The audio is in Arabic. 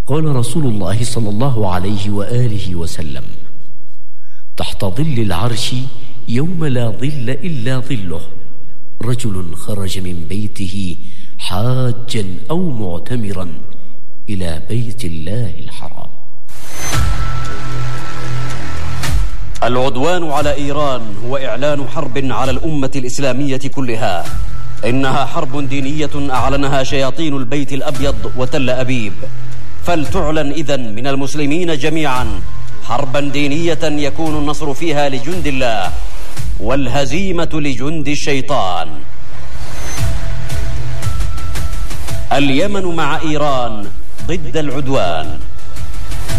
قال رسول الله صلى الله عليه وآله وسلم: تحت ظل العرش يوم لا ظل إلا ظله رجل خرج من بيته حاجا أو معتمرا إلى بيت الله الحرام. العدوان على إيران هو إعلان حرب على الأمة الإسلامية كلها. إنها حرب دينية أعلنها شياطين البيت الأبيض وتل أبيب، فلتعلن إذن من المسلمين جميعا حربا دينية يكون النصر فيها لجند الله والهزيمة لجند الشيطان. اليمن مع إيران ضد العدوان.